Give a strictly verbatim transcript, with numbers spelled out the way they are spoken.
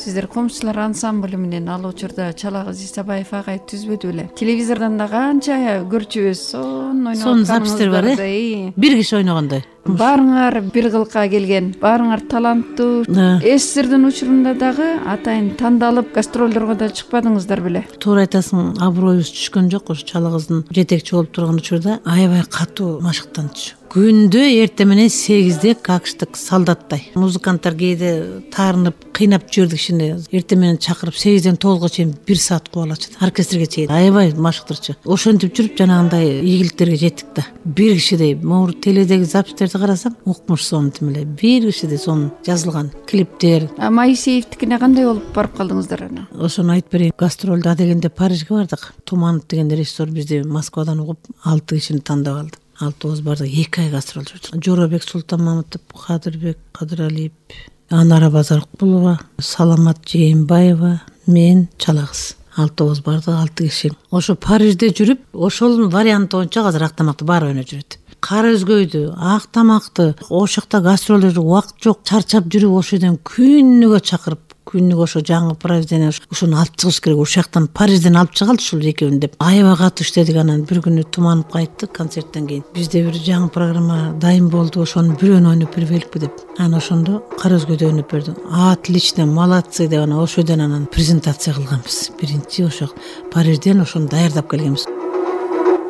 Сиздер Коомчулар ансамблі менен ал учурда Чалагыз Исабаев агай түзбөдү беле? Телевизордон да канча көрчүбүз, сонун ойноп сонун запистер бар э. Бир киши ойногондой. Баарыңар бир кылка келген, баарыңар таланттуу. Эсирдин учурунда дагы атайын тандалып гастролдорго да чыкпадыңыздар беле? Туура айтасың, аброюбуз түшкөн жок. Ушу Чалагыздын жетекчи болуп турган учурда аябай катуу машыктанчу. Күндө эртең менен сегизде какштык солдаттай. Музыканттар кээде таарынып, кыйнап жүрдүк кишини. Эртең менен чакырып сегизден тогузга чейин бир саат кубалачу. Оркестрге чейин аябай машыктырчу. Ошентип жүрүп жанагындай ийгиликтерге жеттик да. Бир кишидей могу теледеги запистерди карасам, укмуш сонун эле. Бир кишидей сонун жазылган клиптер. А Моисеевдикине кандай болуп барып калдыңыздар ана? Ошону айтып берейин. Гастролда дегенде Парижге бардык. Туманов деген режиссер бизди Москвадан угуп алты кишини тандап алды. Алтыбыз бардык, эки ай гастрол жүрдүк. Жоробек Султанмамытов, Кадырбек Кадыралиев, Анара Базаркулова, Саламат Жээнбаева, мен, Чалагыз. Алтыбыз бардык, алты киши. Ошо Парижде жүрүп, ошол варианты боюнча азыр ак тамакты баары ойноп жүрөт. Кара өзгөйдү, ак тамакты, ошокто гастрол жүрүп, убакыт жок, чарчап жүрүп, ошол жерден күнүгө чакырып, күнүгө ошо жаңы проведение ушуну алып чыгыш керек. Ошол жактан Парижден алып чыгалды ушул экөөнү деп. Аябай катуу иштедик. Анан бир күнү Туманып кайтты концерттен кийин. Бизде бир жаңы программа дайым болду, ошону бирөөнү ойноп бербеликпи деп. Анан ошондо Кара өзгөйдү ойноп берди. Отлично, молодцы деп анан ошодон анан презентация кылганбыз. Биринчи ошо Парижден ошону даярдап келгенбиз.